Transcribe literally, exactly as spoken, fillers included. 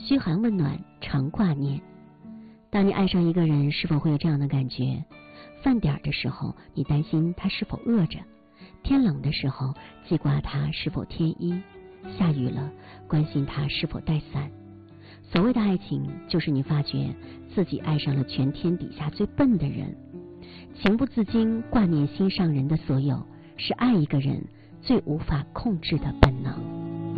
嘘寒问暖常挂念。当你爱上一个人，是否会有这样的感觉？饭点的时候，你担心他是否饿着；天冷的时候，记挂他是否添衣；下雨了，关心他是否带伞。所谓的爱情，就是你发觉自己爱上了全天底下最笨的人，情不自禁挂念心上人的所有，是爱一个人最无法控制的本能。